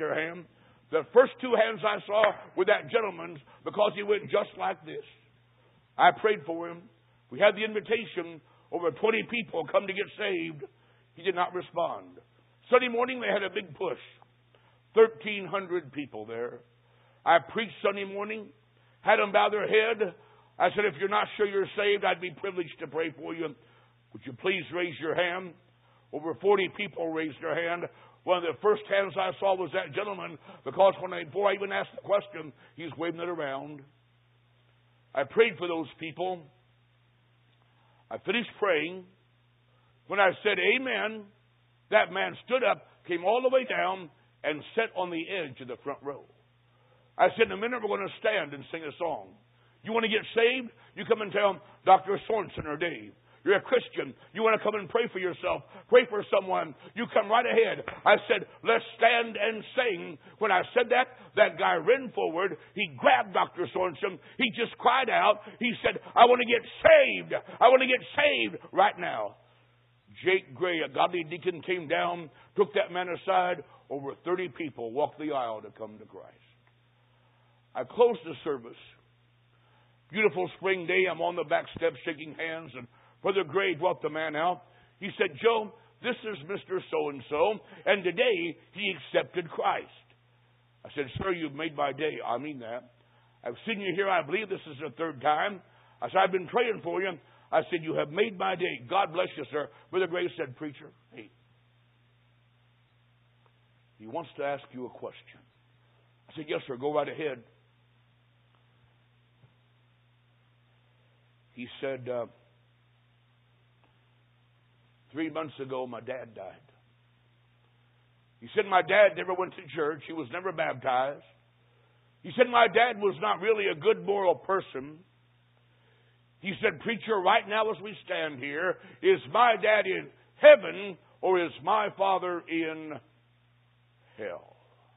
their hand. The first two hands I saw were that gentleman's because he went just like this. I prayed for him. We had the invitation. Over 20 people come to get saved. He did not respond. Sunday morning they had a big push. 1,300 people there. I preached Sunday morning. Had them bow their head. I said, if you're not sure you're saved, I'd be privileged to pray for you. Would you please raise your hand? Over 40 people raised their hand. One of the first hands I saw was that gentleman because before I even asked the question, he's waving it around. I prayed for those people. I finished praying. When I said amen, that man stood up, came all the way down, and sat on the edge of the front row. I said, in a minute we're going to stand and sing a song. You want to get saved? You come and tell Dr. Sorensen or Dave. You're a Christian. You want to come and pray for yourself, pray for someone. You come right ahead. I said, let's stand and sing. When I said that, that guy ran forward. He grabbed Dr. Sorensen. He just cried out. He said, I want to get saved. I want to get saved right now. Jake Gray, a godly deacon, came down, took that man aside. Over 30 people walked the aisle to come to Christ. I closed the service. Beautiful spring day. I'm on the back steps shaking hands, and Brother Gray brought the man out. He said, Joe, this is Mr. So-and-so, and today he accepted Christ. I said, sir, you've made my day. I mean that. I've seen you here. I believe this is the third time. I said, I've been praying for you. I said, you have made my day. God bless you, sir. Brother Gray said, preacher, hey, he wants to ask you a question. I said, yes, sir, go right ahead. He said, 3 months ago, my dad died. He said, my dad never went to church. He was never baptized. He said, my dad was not really a good moral person. He said, preacher, right now as we stand here, is my dad in heaven or is my father in hell?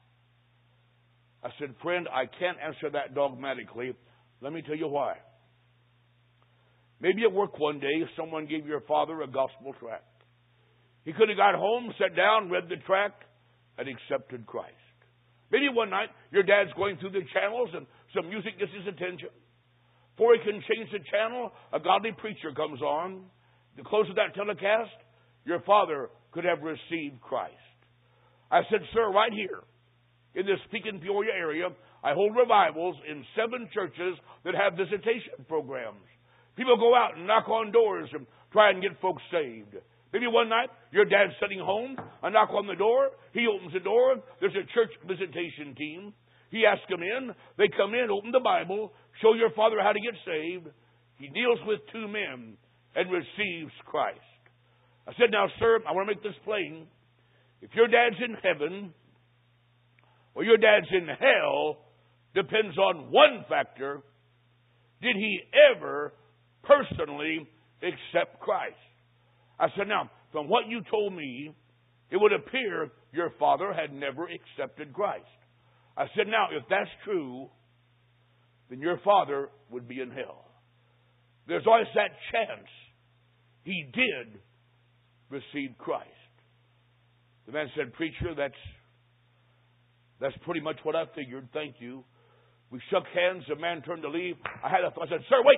I said, friend, I can't answer that dogmatically. Let me tell you why. Maybe at work one day, someone gave your father a gospel tract. He could have got home, sat down, read the tract, and accepted Christ. Maybe one night, your dad's going through the channels and some music gets his attention. Before he can change the channel, a godly preacher comes on. At the close of that telecast, your father could have received Christ. I said, sir, right here in this Pekin Peoria area, I hold revivals in 7 churches that have visitation programs. People go out and knock on doors and try and get folks saved. Maybe one night, your dad's sitting home, I knock on the door, he opens the door, there's a church visitation team. He asks them in, they come in, open the Bible, show your father how to get saved. He deals with 2 men and receives Christ. I said, now, sir, I want to make this plain. If your dad's in heaven or your dad's in hell depends on one factor. Did he ever personally accept Christ? I said, now, from what you told me, it would appear your father had never accepted Christ. I said, now, if that's true, then your father would be in hell. There's always that chance he did receive Christ. The man said, preacher, that's pretty much what I figured. Thank you. We shook hands. The man turned to leave. I said, sir, wait!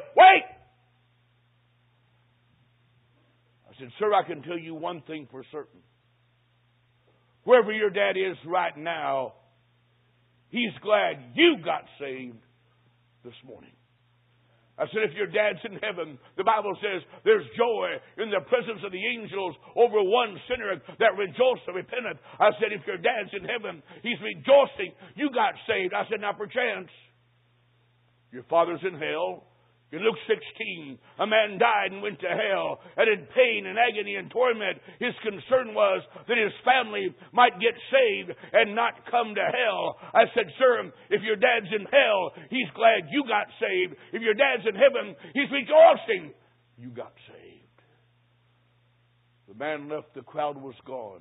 I said, sir, I can tell you one thing for certain. Wherever your dad is right now, he's glad you got saved this morning. I said, if your dad's in heaven, the Bible says there's joy in the presence of the angels over one sinner that rejoiced and repenteth. I said, if your dad's in heaven, he's rejoicing you got saved. I said, now perchance, your father's in hell. In Luke 16, a man died and went to hell, and in pain and agony and torment, his concern was that his family might get saved and not come to hell. I said, sir, if your dad's in hell, he's glad you got saved. If your dad's in heaven, he's rejoicing you got saved. The man left, the crowd was gone.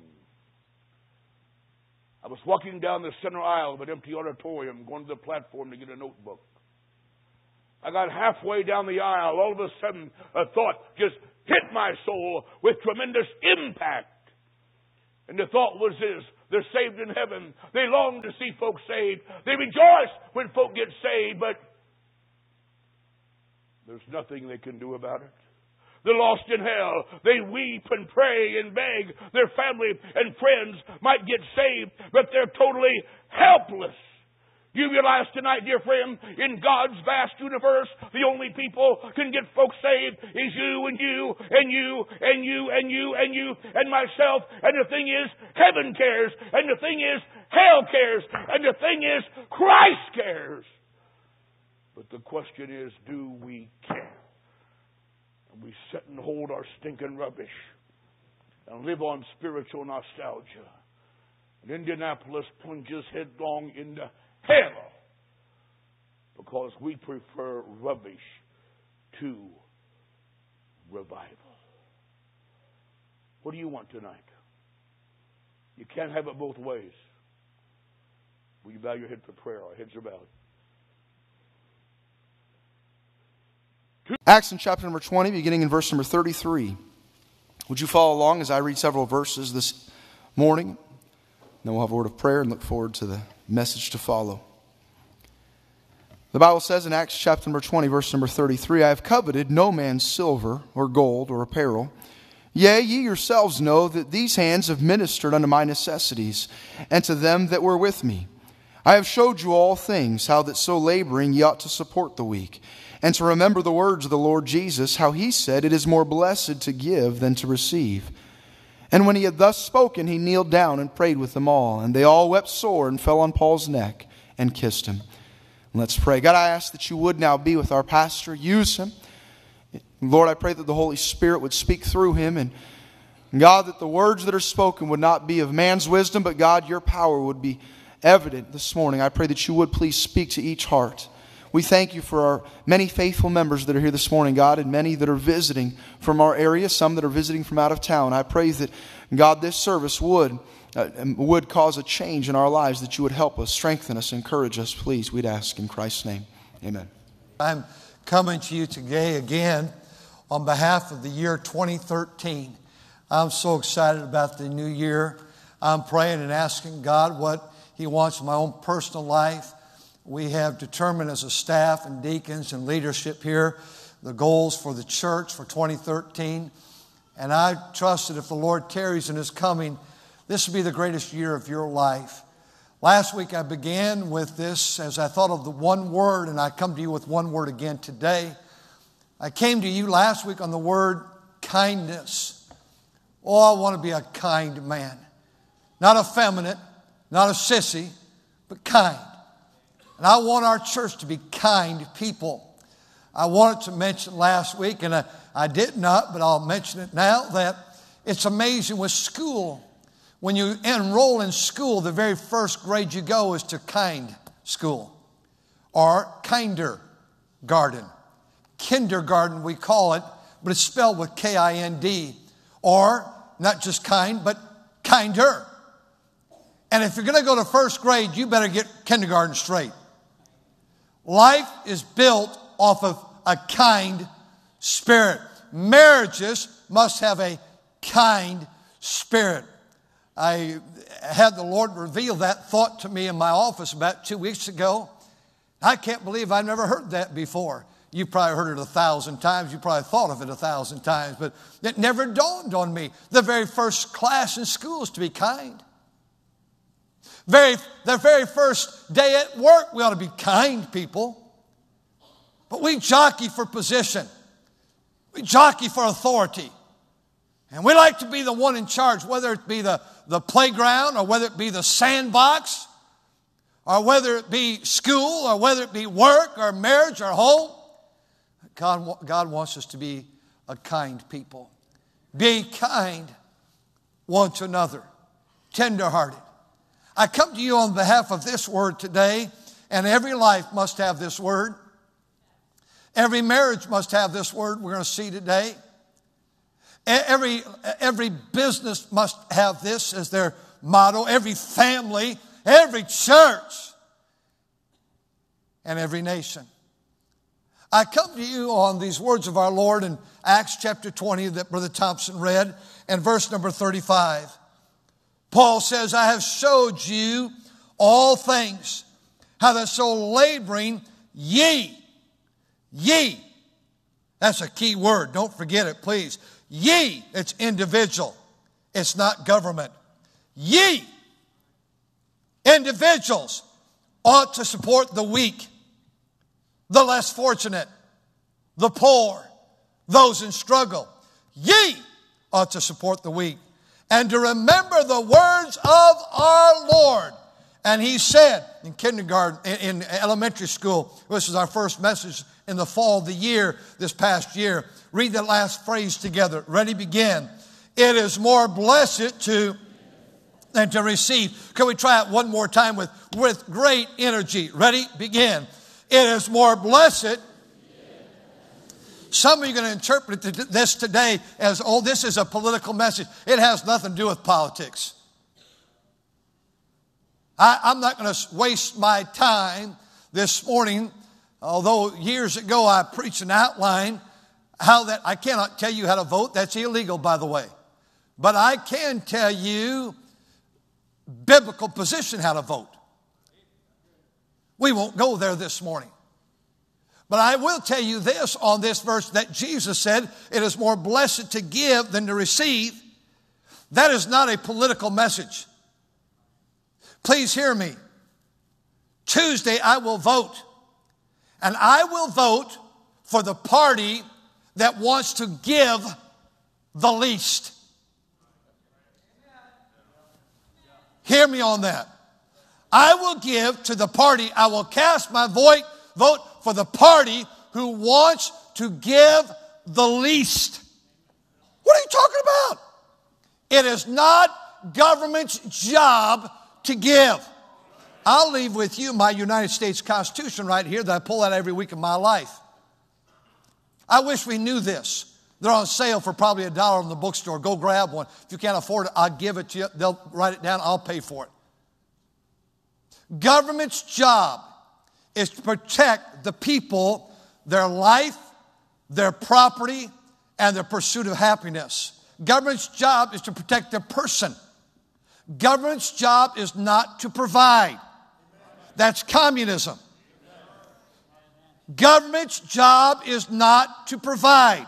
I was walking down the center aisle of an empty auditorium, going to the platform to get a notebook. I got halfway down the aisle. All of a sudden, a thought just hit my soul with tremendous impact. And the thought was this: they're saved in heaven. They long to see folks saved. They rejoice when folk get saved, but there's nothing they can do about it. They're lost in hell. They weep and pray and beg. Their family and friends might get saved, but they're totally helpless. You realize tonight, dear friend, in God's vast universe, the only people can get folks saved is you and you and you and you and you and you and myself. And the thing is, heaven cares. And the thing is, hell cares. And the thing is, Christ cares. But the question is, do we care? And we sit and hold our stinking rubbish and live on spiritual nostalgia. And Indianapolis plunges headlong into hell because we prefer rubbish to revival. What do you want tonight? You can't have it both ways. Will you bow your head for prayer? Our heads are bowed. Acts in chapter number 20, beginning in verse number 33. Would you follow along as I read several verses this morning? Then we'll have a word of prayer and look forward to the message to follow. The Bible says in Acts chapter number 20, verse number 33, I have coveted no man's silver or gold or apparel. Yea, ye yourselves know that these hands have ministered unto my necessities, and to them that were with me. I have showed you all things, how that so laboring ye ought to support the weak, and to remember the words of the Lord Jesus, how he said, it is more blessed to give than to receive. And when he had thus spoken, he kneeled down and prayed with them all. And they all wept sore and fell on Paul's neck and kissed him. Let's pray. God, I ask that you would now be with our pastor. Use him. Lord, I pray that the Holy Spirit would speak through him. And God, that the words that are spoken would not be of man's wisdom, but God, your power would be evident this morning. I pray that you would please speak to each heart. We thank you for our many faithful members that are here this morning, God, and many that are visiting from our area, some that are visiting from out of town. I pray that, God, this service would cause a change in our lives, that you would help us, strengthen us, encourage us. Please, we'd ask in Christ's name. Amen. I'm coming to you today again on behalf of the year 2013. I'm so excited about the new year. I'm praying and asking God what he wants in my own personal life. We have determined as a staff and deacons and leadership here the goals for the church for 2013. And I trust that if the Lord tarries in his coming, this will be the greatest year of your life. Last week I began with this as I thought of the one word, and I come to you with one word again today. I came to you last week on the word kindness. Oh, I want to be a kind man. Not effeminate, not a sissy, but kind. And I want our church to be kind people. I wanted to mention last week, and I did not, but I'll mention it now, that it's amazing with school. When you enroll in school, the very first grade you go is to kind school or kindergarten. Kindergarten, we call it, but it's spelled with K-I-N-D. Or not just kind, but kinder. And if you're going to go to first grade, you better get kindergarten straight. Life is built off of a kind spirit. Marriages must have a kind spirit. I had the Lord reveal that thought to me in my office about 2 weeks ago. I can't believe I've never heard that before. You probably heard it 1,000 times. You probably thought of it 1,000 times, but it never dawned on me. The very first class in school is to be kind. The very first day at work, we ought to be kind people. But we jockey for position. We jockey for authority. And we like to be the one in charge, whether it be the playground or whether it be the sandbox or whether it be school or whether it be work or marriage or home. God wants us to be a kind people. Be kind one to another, tenderhearted. I come to you on behalf of this word today, and every life must have this word. Every marriage must have this word we're going to see today. Every business must have this as their motto. Every family, every church, and every nation. I come to you on these words of our Lord in Acts chapter 20 that Brother Thompson read, and verse number 35. Paul says, I have showed you all things, how that so laboring ye. That's a key word. Don't forget it, please. Ye, it's individual. It's not government. Ye, individuals, ought to support the weak, the less fortunate, the poor, those in struggle. Ye ought to support the weak, and to remember the words of our Lord. And he said in kindergarten, in elementary school, this is our first message in the fall of the year, this past year. Read that last phrase together. Ready, begin. It is more blessed than to receive. Can we try it one more time with great energy? Ready, begin. It is more blessed. Some of you are going to interpret this today as, oh, this is a political message. It has nothing to do with politics. I'm not going to waste my time this morning, although years ago I preached an outline how that I cannot tell you how to vote. That's illegal, by the way. But I can tell you biblical position how to vote. We won't go there this morning. But I will tell you this on this verse that Jesus said, it is more blessed to give than to receive. That is not a political message. Please hear me. Tuesday I will vote. And I will vote for the party that wants to give the least. Hear me on that. I will give to the party, I will cast my vote for the party who wants to give the least. What are you talking about? It is not government's job to give. I'll leave with you my United States Constitution right here that I pull out every week of my life. I wish we knew this. They're on sale for probably $1 in the bookstore. Go grab one. If you can't afford it, I'll give it to you. They'll write it down. I'll pay for it. Government's job is to protect the people, their life, their property, and their pursuit of happiness. Government's job is to protect their person. Government's job is not to provide. That's communism. Government's job is not to provide.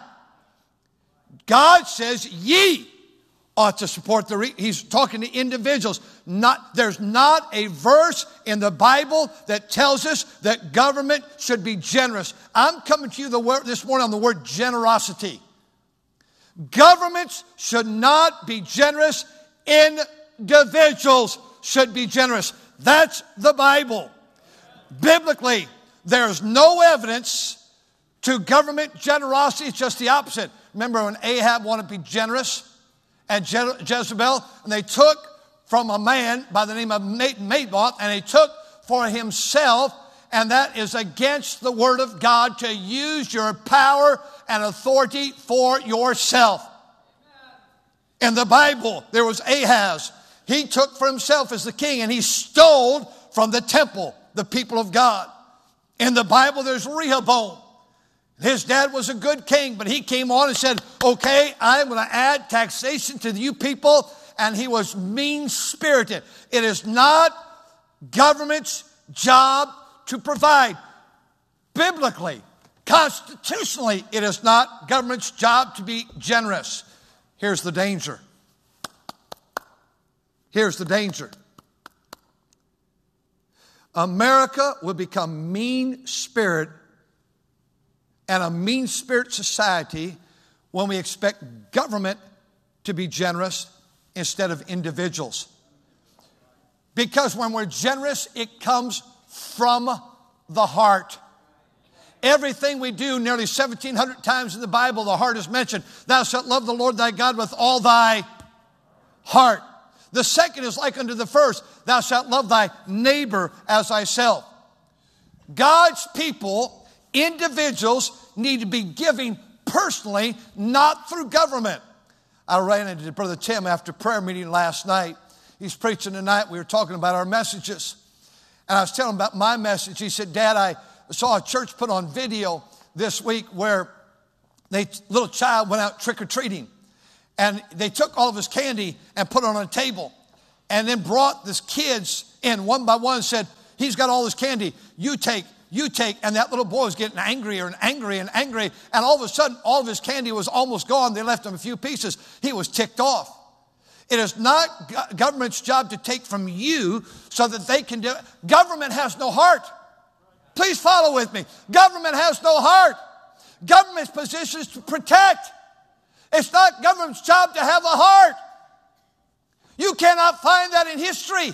God says ye ought to support he's talking to individuals. There's not a verse in the Bible that tells us that government should be generous. I'm coming to you this morning on the word generosity. Governments should not be generous. Individuals should be generous. That's the Bible. Biblically, there's no evidence to government generosity. It's just the opposite. Remember when Ahab wanted to be generous and Jezebel, and they took from a man by the name of Naboth, and he took for himself, and that is against the word of God to use your power and authority for yourself. In the Bible, there was Ahaz. He took for himself as the king, and he stole from the temple, the people of God. In the Bible, there's Rehoboam. His dad was a good king, but he came on and said, okay, I'm going to add taxation to you people. And he was mean-spirited. It is not government's job to provide. Biblically, constitutionally, it is not government's job to be generous. Here's the danger. Here's the danger. America will become mean-spirited and a mean-spirit society when we expect government to be generous instead of individuals. Because when we're generous, it comes from the heart. Everything we do, nearly 1,700 times in the Bible, the heart is mentioned. Thou shalt love the Lord thy God with all thy heart. The second is like unto the first. Thou shalt love thy neighbor as thyself. God's people, individuals, need to be giving personally, not through government. I ran into Brother Tim after prayer meeting last night. He's preaching tonight. We were talking about our messages. And I was telling him about my message. He said, Dad, I saw a church put on video this week where little child went out trick-or-treating. And they took all of his candy and put it on a table. and then brought these kids in one by one and said, he's got all this candy. You take. And that little boy was getting angrier and angry and angry. And all of a sudden, all of his candy was almost gone. They left him a few pieces. He was ticked off. It is not government's job to take from you so that they can do it. Government has no heart. Please follow with me. Government has no heart. Government's position is to protect. It's not government's job to have a heart. You cannot find that in history.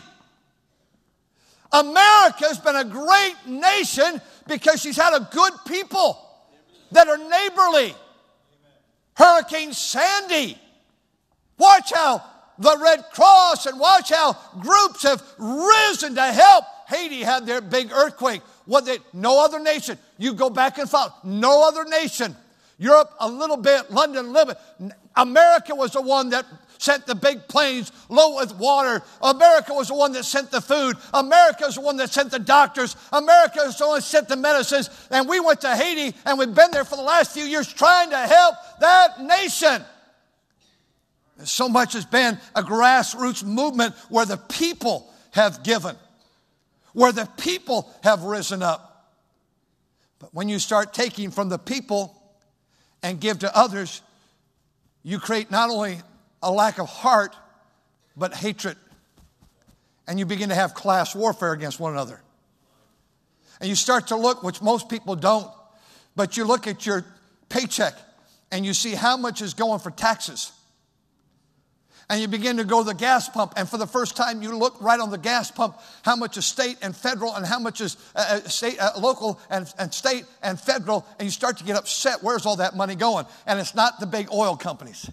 America's been a great nation because she's had a good people that are neighborly. Hurricane Sandy. Watch how the Red Cross and watch how groups have risen to help. Haiti had their big earthquake. No other nation. You go back and follow. No other nation. Europe a little bit, London a little bit. America was the one that sent the big planes loaded with water. America was the one that sent the food. America was the one that sent the doctors. America was the one that sent the medicines. And we went to Haiti, and we've been there for the last few years trying to help that nation. So much has been a grassroots movement where the people have given, where the people have risen up. But when you start taking from the people and give to others, you create not only a lack of heart, but hatred. And you begin to have class warfare against one another. And you start to look, which most people don't, but you look at your paycheck and you see how much is going for taxes. And you begin to go to the gas pump, and for the first time you look right on the gas pump how much is state and federal and how much is local and state and federal, and you start to get upset. Where's all that money going? And it's not the big oil companies.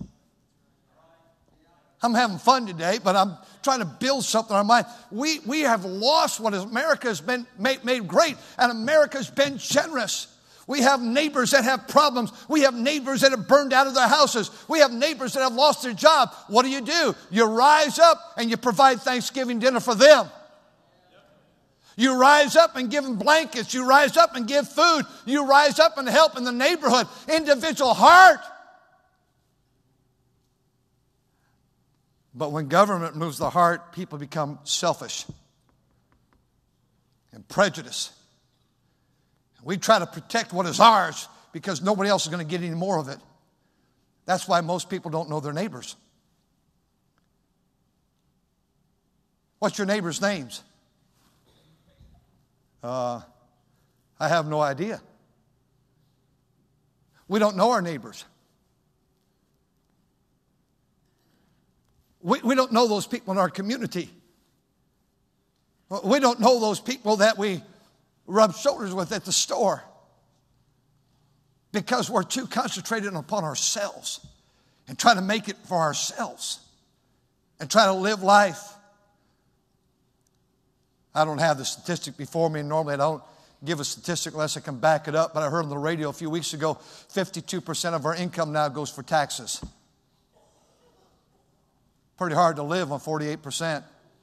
I'm having fun today, but I'm trying to build something in our mind. We have lost what America has been made great, and America's been generous. We have neighbors that have problems. We have neighbors that have burned out of their houses. We have neighbors that have lost their job. What do? You rise up and you provide Thanksgiving dinner for them. You rise up and give them blankets. You rise up and give food. You rise up and help in the neighborhood. Individual heart. But when government moves the heart, people become selfish and prejudiced. We try to protect what is ours because nobody else is going to get any more of it. That's why most people don't know their neighbors. What's your neighbors' names? I have no idea. We don't know our neighbors. We don't know those people in our community. We don't know those people that we rub shoulders with at the store because we're too concentrated upon ourselves and trying to make it for ourselves and try to live life. I don't have the statistic before me. Normally I don't give a statistic unless I can back it up, but I heard on the radio a few weeks ago 52% of our income now goes for taxes. Pretty hard to live on 48%.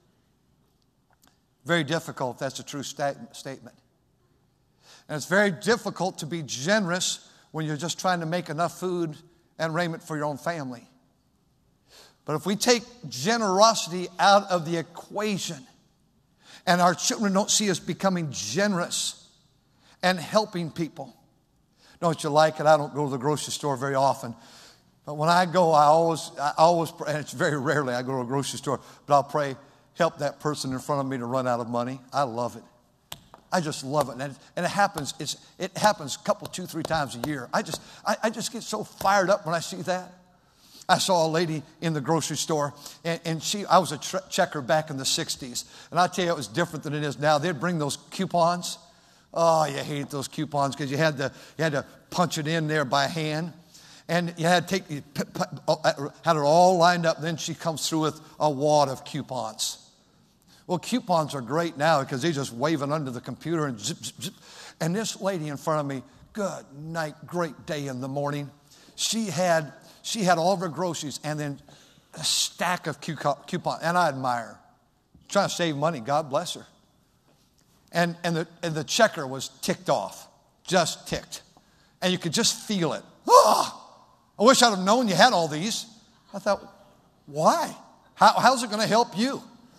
Very difficult. That's a true statement. And it's very difficult to be generous when you're just trying to make enough food and raiment for your own family. But if we take generosity out of the equation and our children don't see us becoming generous and helping people. Don't you like it? I don't go to the grocery store very often. But when I go, I always pray, and it's very rarely I go to a grocery store, but I'll pray, help that person in front of me to run out of money. I love it. I just love it. And it happens, it happens a couple, 2, 3 times a year. I just get so fired up when I see that. I saw a lady in the grocery store, and I was a checker back in the 60s. And I tell you, it was different than it is now. They'd bring those coupons. Oh, you hated those coupons because you had to punch it in there by hand. And you had to had it all lined up. Then she comes through with a wad of coupons. Well, coupons are great now because they just wave it under the computer and zip, zip, zip. And this lady in front of me, good night, great day in the morning. She had all of her groceries and then a stack of coupons. And I admire her. Trying to save money. God bless her. And the checker was ticked off. Just ticked. And you could just feel it. Oh, I wish I'd have known you had all these. I thought, why? How's it going to help you?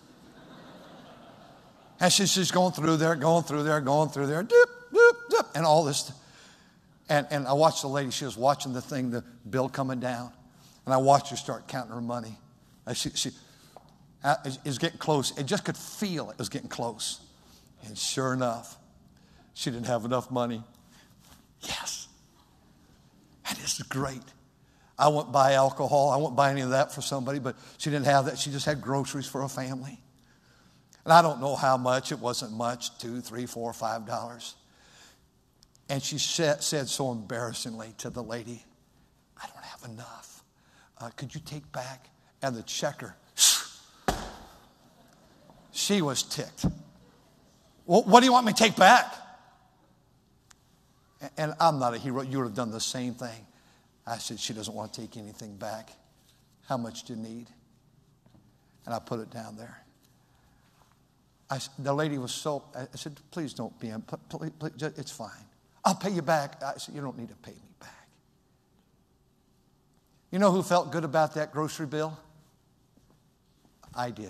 And she's going through there, dip, dip, dip, and all this. And I watched the lady, she was watching the thing, the bill coming down. And I watched her start counting her money. She is getting close. I just could feel it was getting close. And sure enough, she didn't have enough money. Yes. And this is great. I wouldn't buy alcohol. I wouldn't buy any of that for somebody, but she didn't have that. She just had groceries for a family. And I don't know how much. It wasn't much, $2, $3, $4, $5. And she said so embarrassingly to the lady, I don't have enough. Could you take back? And the checker, she was ticked. Well, what do you want me to take back? And I'm not a hero. You would have done the same thing. I said, she doesn't want to take anything back. How much do you need? And I put it down there. The lady was so, I said, please don't be, please, it's fine. I'll pay you back. I said, you don't need to pay me back. You know who felt good about that grocery bill? I did.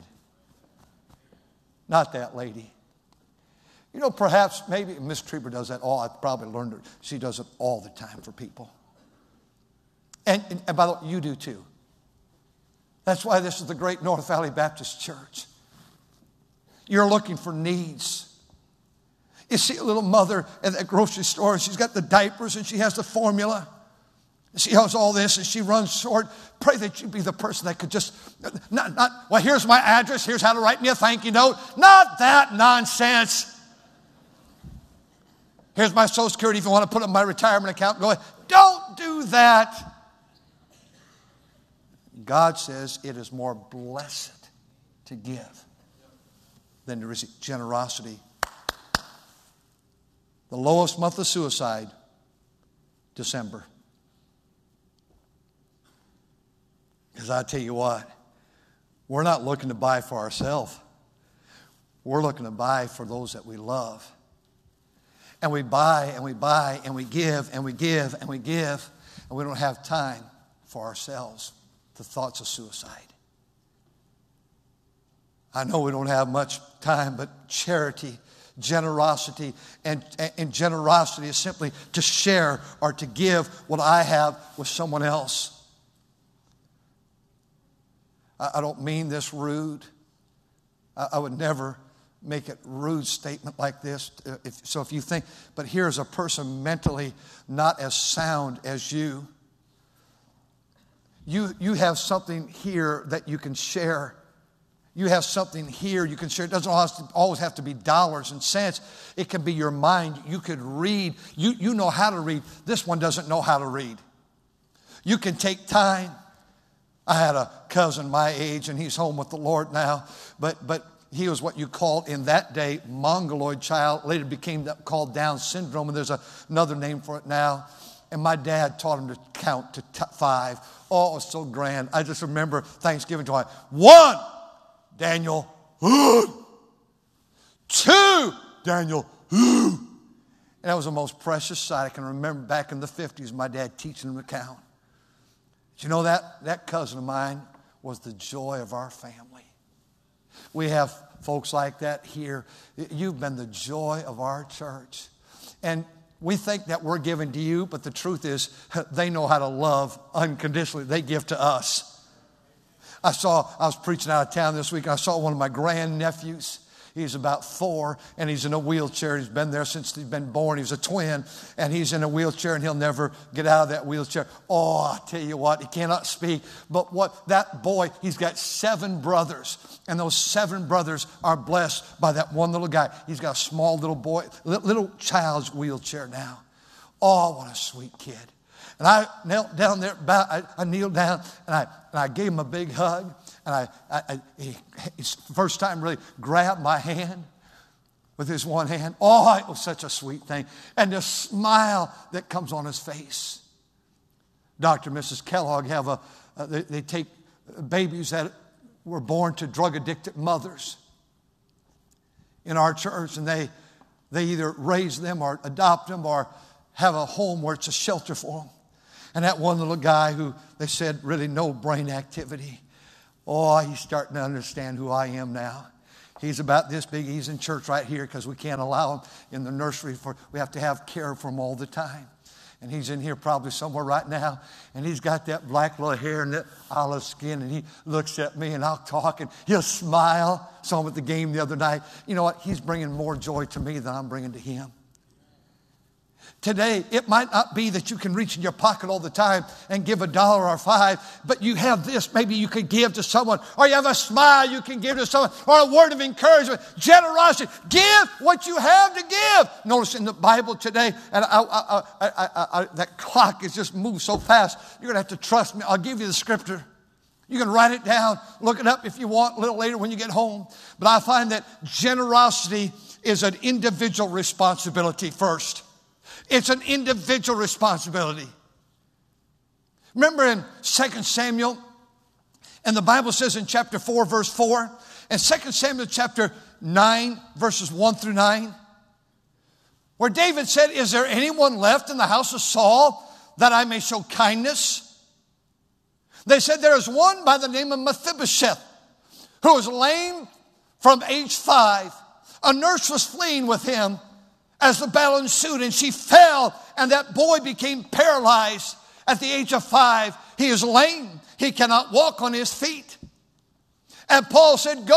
Not that lady. You know, perhaps, maybe Miss Trieber does that all. I probably learned her. She does it all the time for people. And by the way, you do too. That's why this is the great North Valley Baptist Church. You're looking for needs. You see a little mother at that grocery store, and she's got the diapers, and she has the formula. She has all this, and she runs short. Pray that you be the person that could just, well, here's my address. Here's how to write me a thank you note. Not that nonsense. Here's my Social Security if you want to put it in my retirement account. Go ahead. Don't do that. God says it is more blessed to give than to receive. Generosity. The lowest month of suicide, December. Because I tell you what, we're not looking to buy for ourselves. We're looking to buy for those that we love. And we buy and we buy and we give and we give and we give, and we don't have time for ourselves. The thoughts of suicide. I know we don't have much time, but charity, generosity, and generosity is simply to share or to give what I have with someone else. I don't mean this rude. I would never make a rude statement like this. So if you think, but here's a person mentally not as sound as you. You have something here that you can share. You have something here you can share. It doesn't always have to be dollars and cents. It can be your mind. You could read. You know how to read. This one doesn't know how to read. You can take time. I had a cousin my age, and he's home with the Lord now. But he was what you called in that day mongoloid child. Later became called Down syndrome, and there's another name for it now. And my dad taught him to count to 5. Oh, it was so grand. I just remember Thanksgiving time. 1, Daniel. 2, Daniel. And that was the most precious sight. I can remember back in the 50s, my dad teaching him to count. But you know, that cousin of mine was the joy of our family. We have folks like that here. You've been the joy of our church. And we think that we're giving to you, but the truth is they know how to love unconditionally. They give to us. I was preaching out of town this week, and I saw one of my grandnephews. He's about 4, and he's in a wheelchair. He's been there since he's been born. He's a twin, and he's in a wheelchair, and he'll never get out of that wheelchair. Oh, I tell you what, he cannot speak. But what that boy, he's got 7 brothers, and those 7 brothers are blessed by that one little guy. He's got a small little boy, little child's wheelchair now. Oh, what a sweet kid. And I knelt down there, I kneeled down, and I gave him a big hug. And he first time really grabbed my hand with his one hand. Oh, it was such a sweet thing. And the smile that comes on his face. Dr. and Mrs. Kellogg have they take babies that were born to drug-addicted mothers in our church, and they either raise them or adopt them or have a home where it's a shelter for them. And that one little guy who they said really no brain activity. Oh, he's starting to understand who I am now. He's about this big. He's in church right here because we can't allow him in the nursery. We have to have care for him all the time. And he's in here probably somewhere right now. And he's got that black little hair and that olive skin. And he looks at me and I'll talk and he'll smile. Saw him at the game the other night. You know what? He's bringing more joy to me than I'm bringing to him. Today, it might not be that you can reach in your pocket all the time and give $1 or $5, but you have this. Maybe you could give to someone, or you have a smile you can give to someone, or a word of encouragement, generosity. Give what you have to give. Notice in the Bible today, and that clock has just moved so fast, you're going to have to trust me. I'll give you the scripture. You can write it down, look it up if you want a little later when you get home. But I find that generosity is an individual responsibility first. It's an individual responsibility. Remember in 2 Samuel, and the Bible says in chapter 4, verse 4, and 2 Samuel chapter 9, verses 1 through 9, where David said, is there anyone left in the house of Saul that I may show kindness? They said, there is one by the name of Mephibosheth, who was lame from age 5. A nurse was fleeing with him as the battle ensued, and she fell, and that boy became paralyzed at the age of 5. He is lame. He cannot walk on his feet. And Paul said,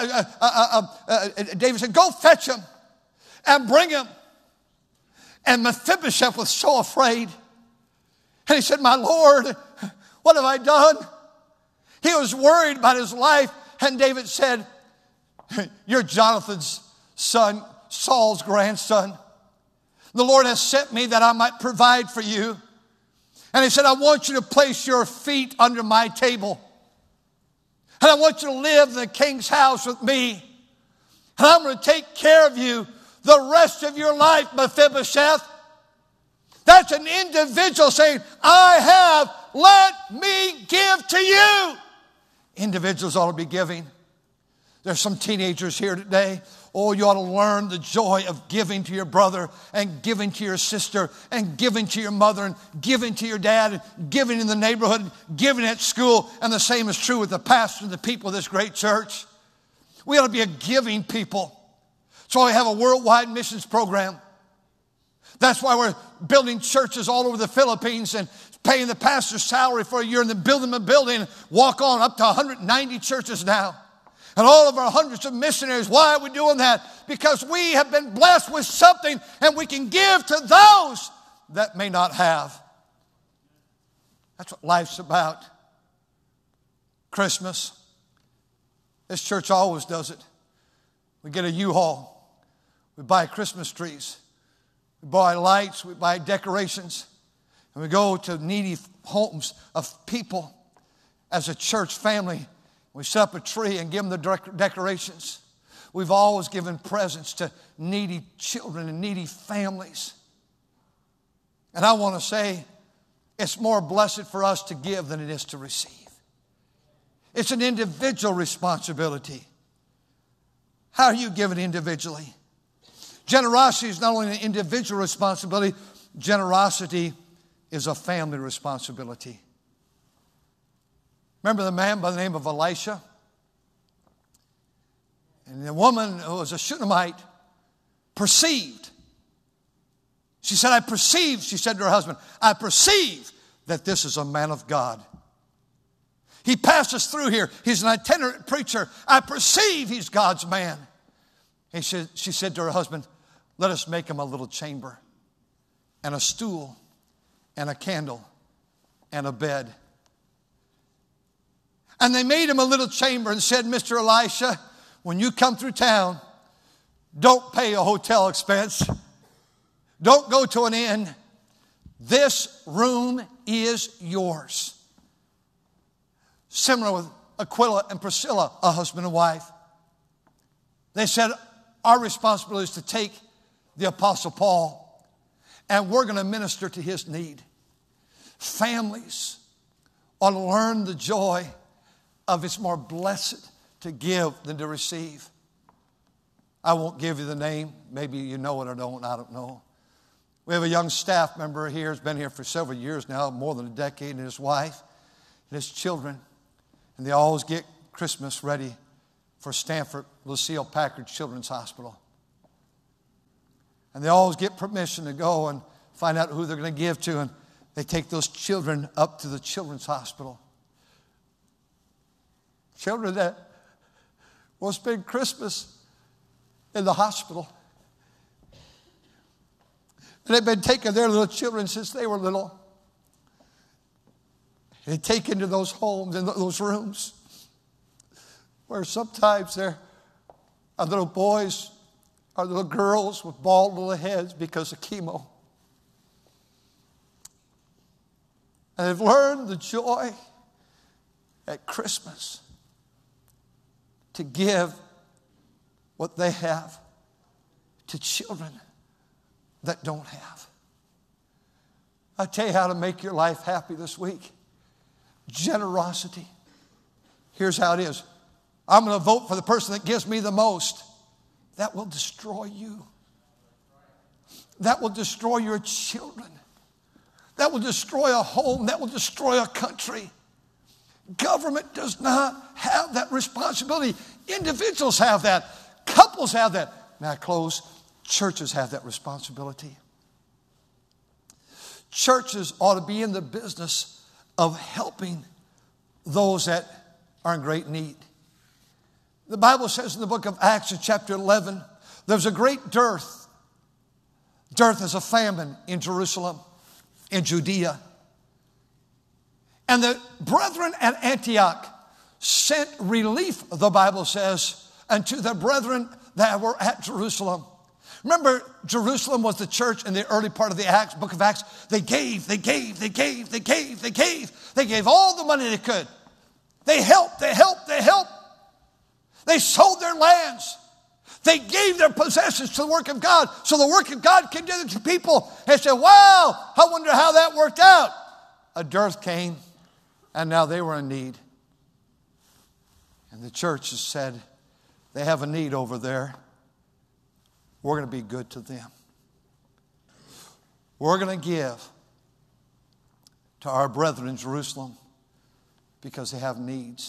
David said, go fetch him and bring him. And Mephibosheth was so afraid. And he said, my Lord, what have I done? He was worried about his life. And David said, you're Jonathan's son, Saul's grandson. The Lord has sent me that I might provide for you. And he said, I want you to place your feet under my table. And I want you to live in the king's house with me. And I'm going to take care of you the rest of your life, Mephibosheth. That's an individual saying, I have, let me give to you. Individuals ought to be giving. There's some teenagers here today. Oh, you ought to learn the joy of giving to your brother and giving to your sister and giving to your mother and giving to your dad and giving in the neighborhood and giving at school. And the same is true with the pastor and the people of this great church. We ought to be a giving people. That's why we have a worldwide missions program. That's why we're building churches all over the Philippines and paying the pastor's salary for a year and then building a building and walk on up to 190 churches now. And all of our hundreds of missionaries. Why are we doing that? Because we have been blessed with something and we can give to those that may not have. That's what life's about. Christmas. This church always does it. We get a U-Haul. We buy Christmas trees. We buy lights. We buy decorations. And we go to needy homes of people as a church family. We set up a tree and give them the decorations. We've always given presents to needy children and needy families. And I want to say, it's more blessed for us to give than it is to receive. It's an individual responsibility. How are you giving individually? Generosity is not only an individual responsibility, generosity is a family responsibility. Remember the man by the name of Elisha? And the woman who was a Shunammite perceived. She said, I perceive, she said to her husband, I perceive that this is a man of God. He passes through here. He's an itinerant preacher. I perceive he's God's man. And she said to her husband, let us make him a little chamber and a stool and a candle and a bed. And they made him a little chamber and said, Mr. Elisha, when you come through town, don't pay a hotel expense. Don't go to an inn. This room is yours. Similar with Aquila and Priscilla, a husband and wife. They said, our responsibility is to take the Apostle Paul and we're going to minister to his need. Families ought to learn the joy of it's more blessed to give than to receive. I won't give you the name. Maybe you know it or don't. I don't know. We have a young staff member here. He's been here for several years now, more than a decade, and his wife and his children. And they always get Christmas ready for Stanford Lucille Packard Children's Hospital. And they always get permission to go and find out who they're going to give to, and they take those children up to the children's hospital. Children that will spend Christmas in the hospital. And they've been taking their little children since they were little. And taken to those homes and those rooms where sometimes there are little boys or little girls with bald little heads because of chemo. And they've learned the joy at Christmas to give what they have to children that don't have. I tell you how to make your life happy this week. Generosity. Here's how it is. I'm going to vote for the person that gives me the most. That will destroy you. That will destroy your children. That will destroy a home. That will destroy a country. Government does not have that responsibility. Individuals have that. Couples have that. Now I close. Churches have that responsibility. Churches ought to be in the business of helping those that are in great need. The Bible says in the book of Acts in chapter 11, there was a great dearth. Dearth is a famine in Jerusalem, in Judea. And the brethren at Antioch sent relief, the Bible says, unto the brethren that were at Jerusalem. Remember, Jerusalem was the church in the early part of the Acts, book of Acts. They gave. They gave all the money they could. They helped. They sold their lands. They gave their possessions to the work of God. So the work of God came to the people and said, wow, I wonder how that worked out. A dearth came, and now they were in need. And the church has said, they have a need over there. We're going to be good to them. We're going to give to our brethren in Jerusalem because they have needs.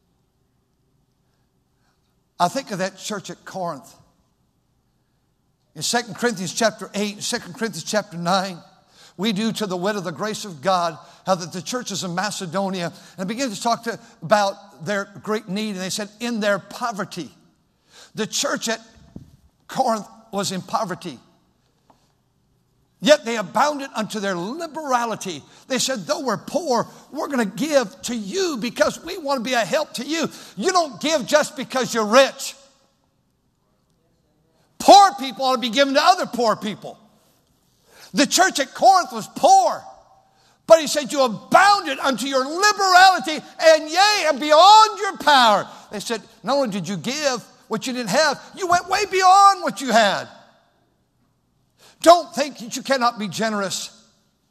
I think of that church at Corinth. In 2 Corinthians chapter 8, 2 Corinthians chapter 9, we do to the wit of the grace of God, how that the churches in Macedonia, and begin to talk about their great need. And they said, in their poverty, the church at Corinth was in poverty. Yet they abounded unto their liberality. They said, though we're poor, we're going to give to you because we want to be a help to you. You don't give just because you're rich. Poor people ought to be given to other poor people. The church at Corinth was poor. But he said, you abounded unto your liberality, and yea, and beyond your power. They said, not only did you give what you didn't have, you went way beyond what you had. Don't think that you cannot be generous.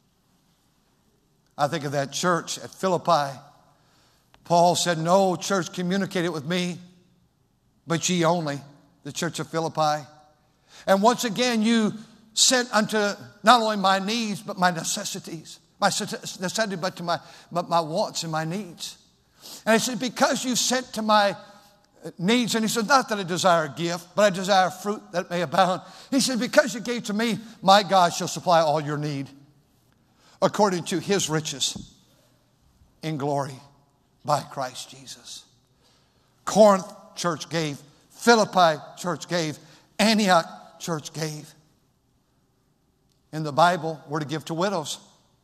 I think of that church at Philippi. Paul said, no church communicated with me, but ye only, the church of Philippi. And once again, you sent unto not only my needs, but my necessities. My necessity, but to my wants and my needs. And he said, because you sent to my needs, and he said, not that I desire a gift, but I desire fruit that may abound. He said, because you gave to me, my God shall supply all your need according to his riches in glory by Christ Jesus. Corinth church gave. Philippi church gave. Antioch church gave. In the Bible, we're to give to widows.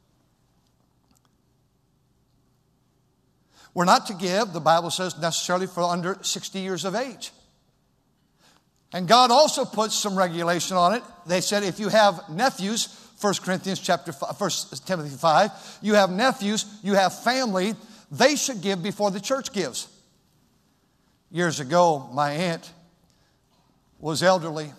We're not to give, the Bible says, necessarily for under 60 years of age. And God also puts some regulation on it. They said if you have nephews, 1 Timothy 5, you have nephews, you have family, they should give before the church gives. Years ago, my aunt was elderly.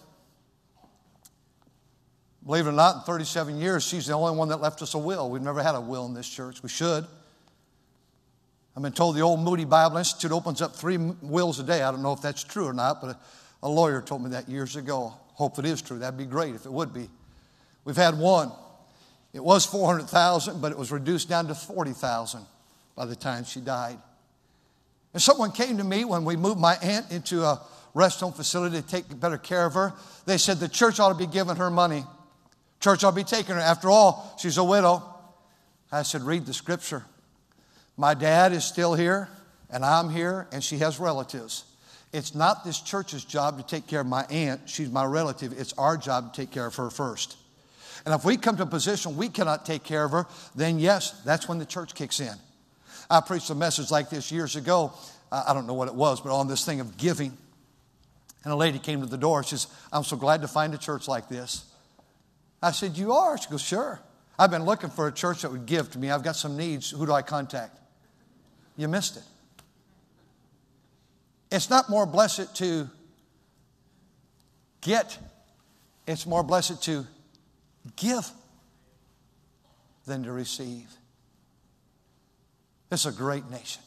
Believe it or not, in 37 years, she's the only one that left us a will. We've never had a will in this church. We should. I've been told the old Moody Bible Institute opens up 3 wills a day. I don't know if that's true or not, but a lawyer told me that years ago. Hope it is true. That'd be great if it would be. We've had one. It was $400,000, but it was reduced down to $40,000 by the time she died. And someone came to me when we moved my aunt into a rest home facility to take better care of her. They said the church ought to be giving her money. Church ought to be taking her. After all, she's a widow. I said, read the scripture. My dad is still here, and I'm here, and she has relatives. It's not this church's job to take care of my aunt. She's my relative. It's our job to take care of her first. And if we come to a position we cannot take care of her, then yes, that's when the church kicks in. I preached a message like this years ago. I don't know what it was, but on this thing of giving. And a lady came to the door. She says, I'm so glad to find a church like this. I said, you are? She goes, sure. I've been looking for a church that would give to me. I've got some needs. Who do I contact? You missed it. It's not more blessed to get. It's more blessed to give than to receive. It's a great nation.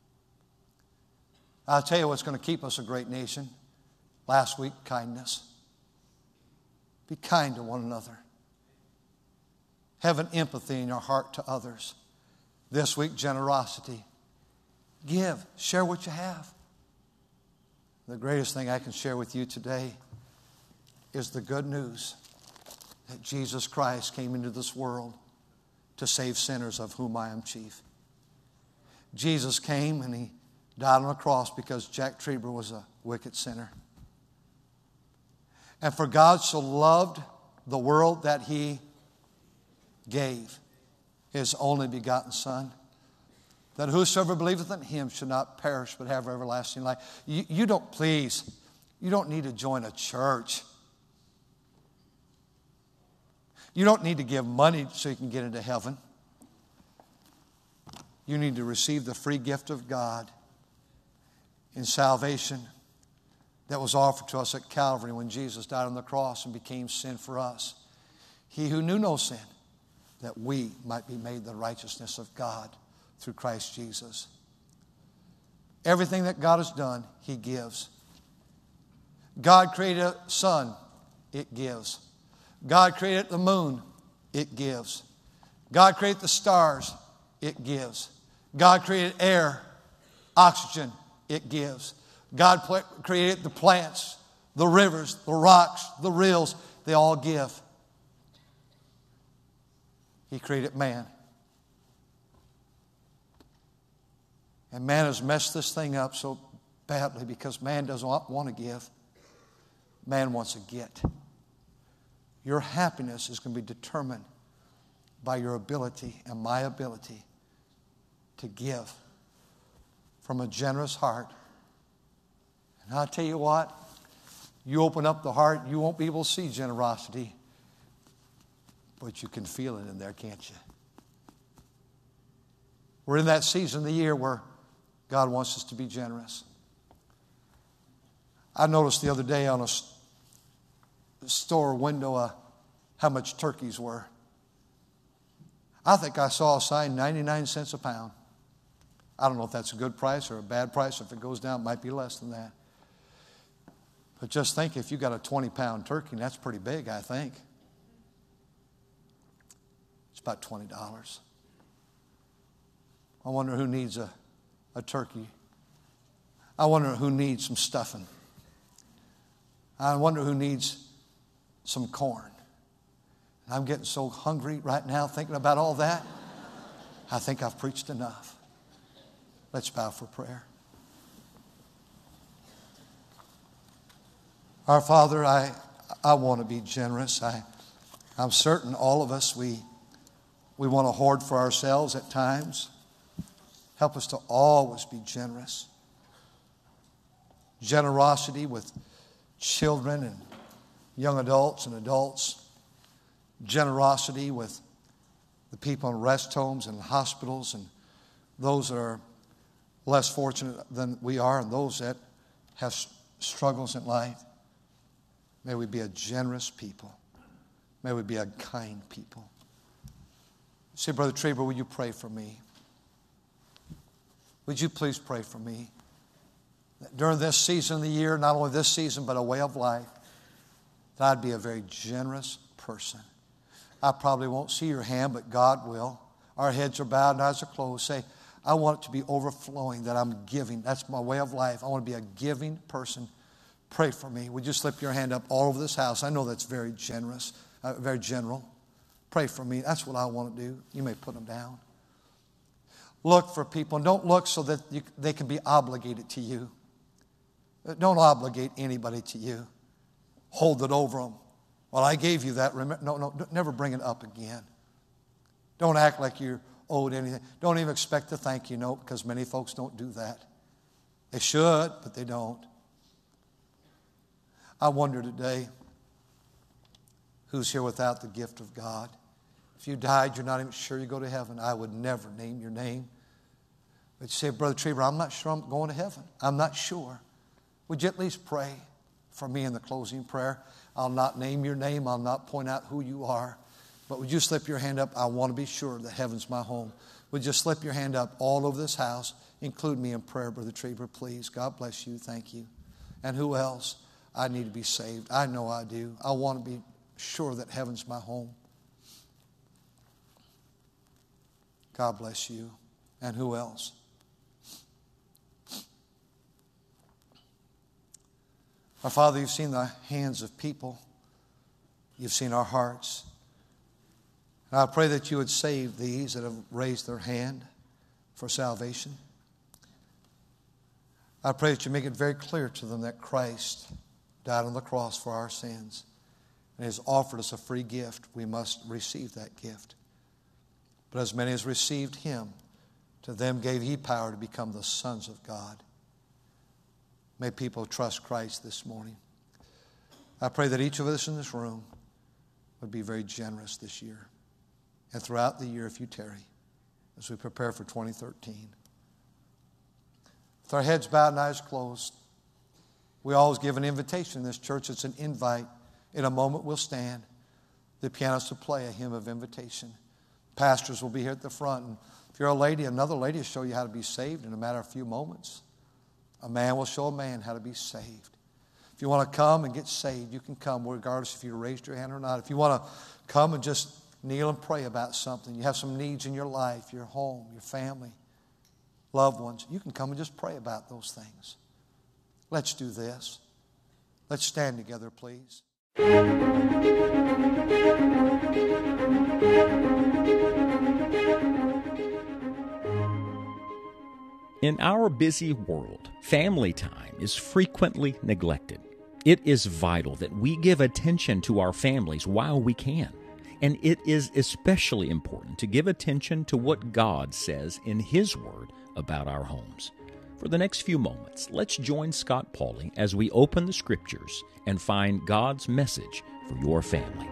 I'll tell you what's going to keep us a great nation. Last week, kindness. Be kind to one another. Have an empathy in your heart to others. This week, generosity. Give. Share what you have. The greatest thing I can share with you today is the good news that Jesus Christ came into this world to save sinners, of whom I am chief. Jesus came and He died on a cross because Jack Trieber was a wicked sinner. And for God so loved the world that He gave His only begotten Son, that whosoever believeth in Him should not perish but have everlasting life. You don't need to join a church. You don't need to give money so you can get into heaven. You need to receive the free gift of God in salvation that was offered to us at Calvary when Jesus died on the cross and became sin for us. He who knew no sin, that we might be made the righteousness of God through Christ Jesus. Everything that God has done, He gives. God created a sun, it gives. God created the moon, it gives. God created the stars, it gives. God created air, oxygen, it gives. God created the plants, the rivers, the rocks, the rills, they all give. He created man. And man has messed this thing up so badly because man doesn't want to give. Man wants to get. Your happiness is going to be determined by your ability and my ability to give from a generous heart. And I'll tell you what, you open up the heart, you won't be able to see generosity, but you can feel it in there, can't you? We're in that season of the year where God wants us to be generous. I noticed the other day on a store window how much turkeys were. I think I saw a sign, 99 cents a pound. I don't know if that's a good price or a bad price. If it goes down, it might be less than that. But just think, if you got a 20-pound turkey, that's pretty big, I think. It's about $20. I wonder who needs a turkey. I wonder who needs some stuffing. I wonder who needs some corn. I'm getting so hungry right now thinking about all that. I think I've preached enough. Let's bow for prayer. Our Father, I want to be generous. I'm certain all of us, we want to hoard for ourselves at times. Help us to always be generous. Generosity with children and young adults and adults. Generosity with the people in rest homes and hospitals and those that are less fortunate than we are and those that have struggles in life. May we be a generous people. May we be a kind people. Say, Brother Trieber, will you pray for me? Would you please pray for me? That during this season of the year, not only this season, but a way of life, that I'd be a very generous person. I probably won't see your hand, but God will. Our heads are bowed and eyes are closed. Say, I want it to be overflowing, that I'm giving. That's my way of life. I want to be a giving person. Pray for me. Would you slip your hand up all over this house? I know that's very generous, very general. Pray for me. That's what I want to do. You may put them down. Look for people, and don't look so that they can be obligated to you. Don't obligate anybody to you. Hold it over them. Well, I gave you that. No, never bring it up again. Don't act like you're owed anything. Don't even expect a thank you note, because many folks don't do that. They should, but they don't. I wonder today, who's here without the gift of God? If you died, you're not even sure you go to heaven. I would never name your name. But you say, Brother Trieber, I'm not sure I'm going to heaven. I'm not sure. Would you at least pray for me in the closing prayer? I'll not name your name. I'll not point out who you are. But would you slip your hand up? I want to be sure that heaven's my home. Would you slip your hand up all over this house? Include me in prayer, Brother Trieber, please. God bless you. Thank you. And who else? I need to be saved. I know I do. I want to be sure that heaven's my home. God bless you. And who else? Our Father, you've seen the hands of people. You've seen our hearts. And I pray that you would save these that have raised their hand for salvation. I pray that you make it very clear to them that Christ died on the cross for our sins and has offered us a free gift. We must receive that gift. But as many as received him, to them gave he power to become the sons of God. May people trust Christ this morning. I pray that each of us in this room would be very generous this year and throughout the year if you tarry as we prepare for 2013. With our heads bowed and eyes closed, we always give an invitation in this church. It's an invite. In a moment we'll stand. The pianist will play a hymn of invitation. Pastors will be here at the front. And if you're a lady, another lady will show you how to be saved in a matter of a few moments. A man will show a man how to be saved. If you want to come and get saved, you can come regardless if you raised your hand or not. If you want to come and just kneel and pray about something, you have some needs in your life, your home, your family, loved ones, you can come and just pray about those things. Let's do this. Let's stand together, please. In our busy world, family time is frequently neglected. It is vital that we give attention to our families while we can. And it is especially important to give attention to what God says in His Word about our homes. For the next few moments, let's join Scott Pauley as we open the Scriptures and find God's message for your family.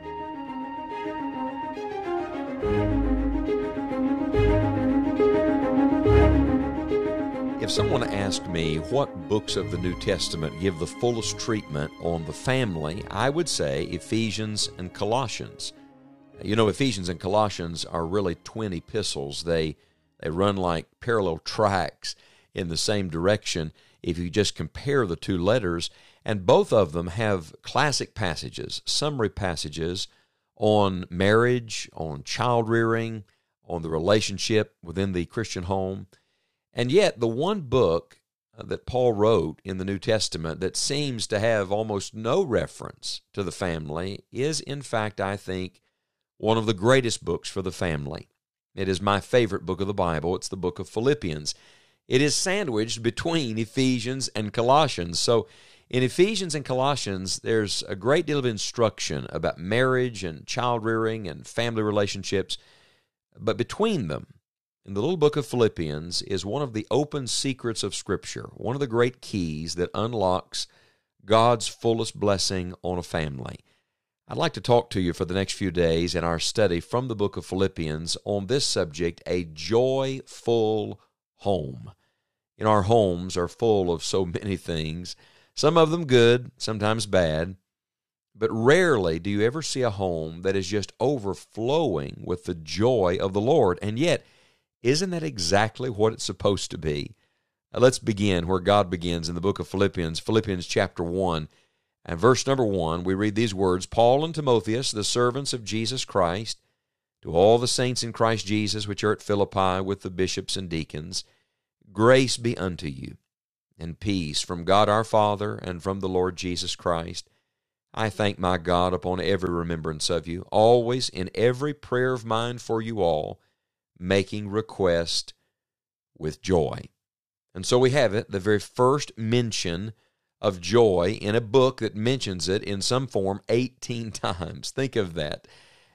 If someone asked me what books of the New Testament give the fullest treatment on the family, I would say Ephesians and Colossians. You know, Ephesians and Colossians are really twin epistles. They run like parallel tracks in the same direction if you just compare the two letters, and both of them have classic passages, summary passages on marriage, on child rearing, on the relationship within the Christian home. And yet, the one book that Paul wrote in the New Testament that seems to have almost no reference to the family is, in fact, I think, one of the greatest books for the family. It is my favorite book of the Bible. It's the book of Philippians. It is sandwiched between Ephesians and Colossians. So, in Ephesians and Colossians, there's a great deal of instruction about marriage and child rearing and family relationships. But between them, in the little book of Philippians, is one of the open secrets of Scripture, one of the great keys that unlocks God's fullest blessing on a family. I'd like to talk to you for the next few days in our study from the book of Philippians on this subject, a joyful home. In our homes are full of so many things, some of them good, sometimes bad, but rarely do you ever see a home that is just overflowing with the joy of the Lord. And yet, isn't that exactly what it's supposed to be? Now let's begin where God begins in the book of Philippians, Philippians chapter 1. And verse number 1, we read these words, Paul and Timotheus, the servants of Jesus Christ, To all the saints in Christ Jesus which are at Philippi with the bishops and deacons, grace be unto you, and peace from God our Father and from the Lord Jesus Christ. I thank my God upon every remembrance of you, always in every prayer of mine for you all, making request with joy. And so we have it, the very first mention of joy in a book that mentions it in some form 18 times. Think of that.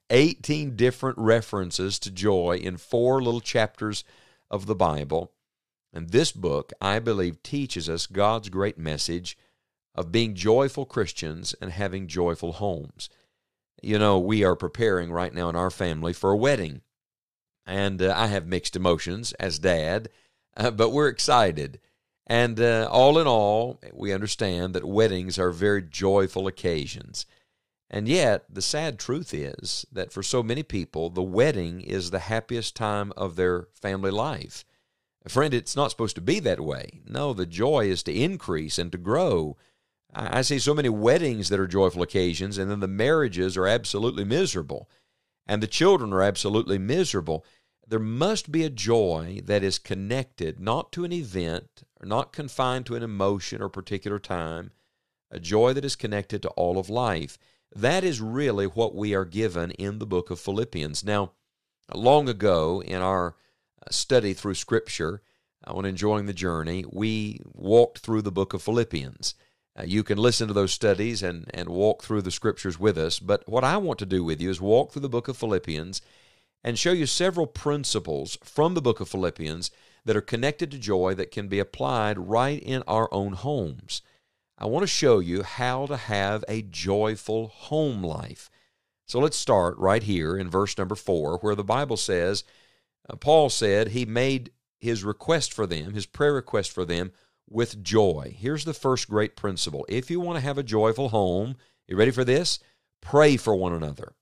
18 different references to joy in 4 little chapters of the Bible. And this book, I believe, teaches us God's great message of being joyful Christians and having joyful homes. You know, we are preparing right now in our family for a wedding. And I have mixed emotions as dad, but we're excited. And all in all, we understand that weddings are very joyful occasions. And yet, the sad truth is that for so many people, the wedding is the happiest time of their family life. Friend, it's not supposed to be that way. No, the joy is to increase and to grow. I see so many weddings that are joyful occasions, and then the marriages are absolutely miserable, and the children are absolutely miserable. There must be a joy that is connected not to an event, or not confined to an emotion or particular time, a joy that is connected to all of life. That is really what we are given in the book of Philippians. Now, long ago in our study through Scripture, when enjoying the journey, we walked through the book of Philippians. You can listen to those studies and walk through the Scriptures with us, but what I want to do with you is walk through the book of Philippians and show you several principles from the book of Philippians that are connected to joy that can be applied right in our own homes. I want to show you how to have a joyful home life. So let's start right here in verse number 4, where the Bible says, Paul said he made his request for them, his prayer request for them, with joy. Here's the first great principle. If you want to have a joyful home, you ready for this? Pray for one another.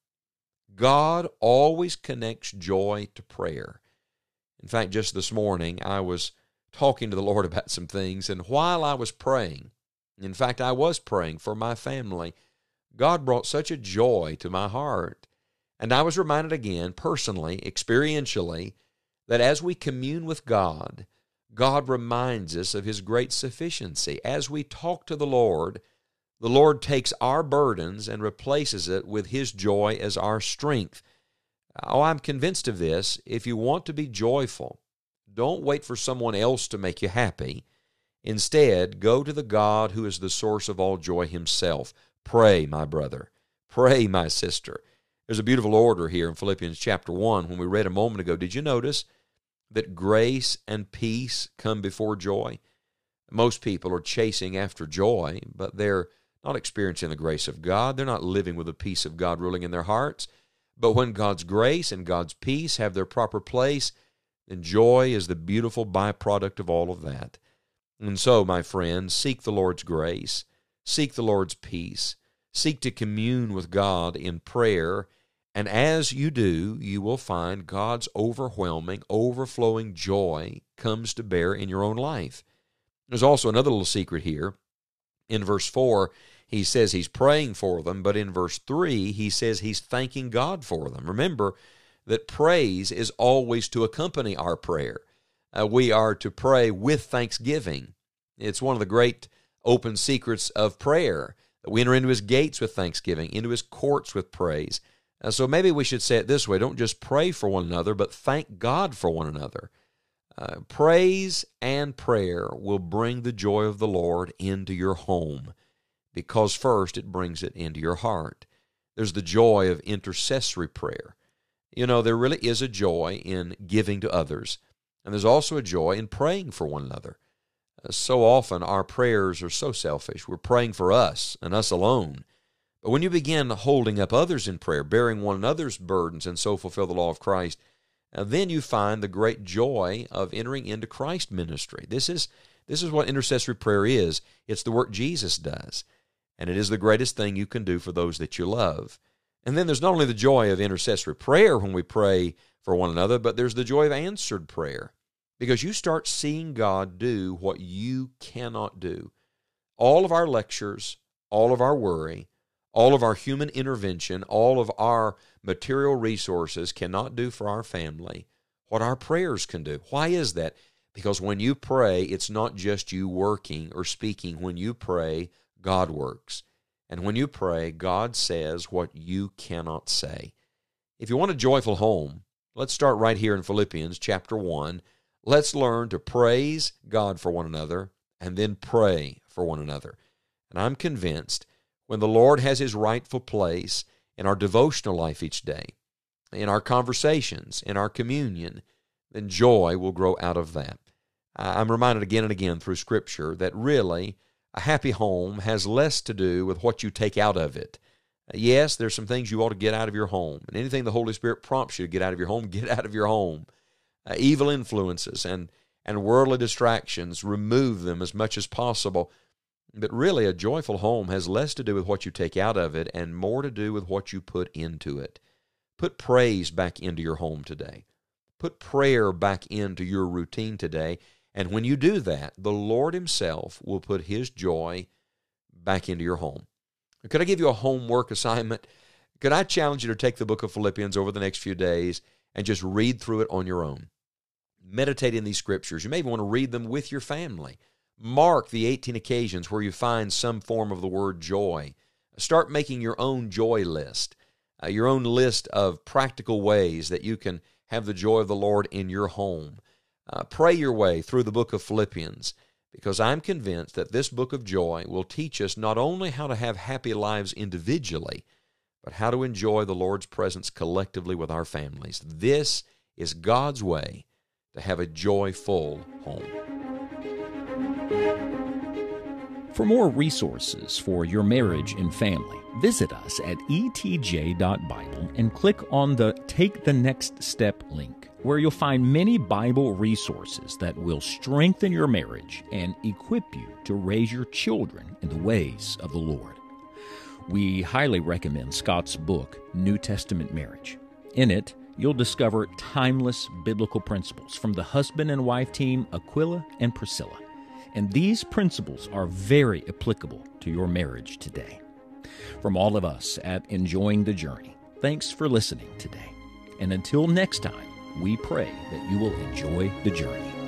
God always connects joy to prayer. In fact, just this morning, I was talking to the Lord about some things, and while I was praying, in fact, I was praying for my family, God brought such a joy to my heart. And I was reminded again, personally, experientially, that as we commune with God, God reminds us of His great sufficiency. As we talk to the Lord takes our burdens and replaces it with His joy as our strength. Oh, I'm convinced of this. If you want to be joyful, don't wait for someone else to make you happy. Instead, go to the God who is the source of all joy Himself. Pray, my brother. Pray, my sister. There's a beautiful order here in Philippians chapter 1 when we read a moment ago. Did you notice that grace and peace come before joy? Most people are chasing after joy, but they're not experiencing the grace of God. They're not living with the peace of God ruling in their hearts. But when God's grace and God's peace have their proper place, then joy is the beautiful byproduct of all of that. And so, my friends, seek the Lord's grace, seek the Lord's peace, seek to commune with God in prayer, and as you do, you will find God's overwhelming, overflowing joy comes to bear in your own life. There's also another little secret here. In verse 4, he says he's praying for them, but in verse 3, he says he's thanking God for them. Remember that praise is always to accompany our prayer. We are to pray with thanksgiving. It's one of the great open secrets of prayer, that we enter into His gates with thanksgiving, into His courts with praise. So maybe we should say it this way: don't just pray for one another, but thank God for one another. Praise and prayer will bring the joy of the Lord into your home, because first it brings it into your heart. There's the joy of intercessory prayer. You know, there really is a joy in giving to others. And there's also a joy in praying for one another. So often our prayers are so selfish. We're praying for us and us alone. But when you begin holding up others in prayer, bearing one another's burdens, and so fulfill the law of Christ, then you find the great joy of entering into Christ's ministry. This is what intercessory prayer is. It's the work Jesus does. And it is the greatest thing you can do for those that you love. And then there's not only the joy of intercessory prayer when we pray for one another, but there's the joy of answered prayer, because you start seeing God do what you cannot do. All of our lectures, all of our worry, All of our human intervention, all of our material resources cannot do for our family what our prayers can do. Why is that? Because when you pray, it's not just you working or speaking. When you pray, God works. And when you pray, God says what you cannot say. If you want a joyful home, let's start right here in Philippians chapter 1. Let's learn to praise God for one another and then pray for one another. And I'm convinced when the Lord has His rightful place in our devotional life each day, in our conversations, in our communion, then joy will grow out of that. I'm reminded again and again through Scripture that really a happy home has less to do with what you take out of it. Yes, there's some things you ought to get out of your home, and anything the Holy Spirit prompts you to get out of your home, get out of your home. Evil influences and worldly distractions, remove them as much as possible. But really, a joyful home has less to do with what you take out of it and more to do with what you put into it. Put praise back into your home today. Put prayer back into your routine today. And when you do that, the Lord Himself will put His joy back into your home. Could I give you a homework assignment? Could I challenge you to take the book of Philippians over the next few days and just read through it on your own? Meditate in these scriptures. You may even want to read them with your family. Mark the 18 occasions where you find some form of the word joy. Start making your own joy list, your own list of practical ways that you can have the joy of the Lord in your home. Pray your way through the book of Philippians, because I'm convinced that this book of joy will teach us not only how to have happy lives individually, but how to enjoy the Lord's presence collectively with our families. This is God's way to have a joyful home. For more resources for your marriage and family, visit us at etj.bible and click on the Take the Next Step link, where you'll find many Bible resources that will strengthen your marriage and equip you to raise your children in the ways of the Lord. We highly recommend Scott's book, New Testament Marriage. In it, you'll discover timeless biblical principles from the husband and wife team Aquila and Priscilla. And these principles are very applicable to your marriage today. From all of us at Enjoying the Journey, thanks for listening today. And until next time, we pray that you will enjoy the journey.